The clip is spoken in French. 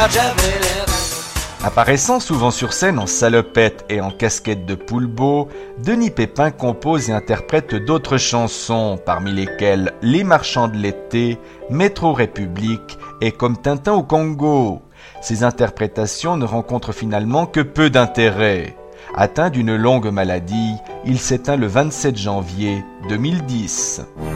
Apparaissant souvent sur scène en salopette et en casquette de poulbeau, Denis Pépin compose et interprète d'autres chansons, parmi lesquelles Les Marchands de l'été, Métro République et Comme Tintin au Congo. Ces interprétations ne rencontrent finalement que peu d'intérêt. Atteint d'une longue maladie, il s'éteint le 27 janvier 2010.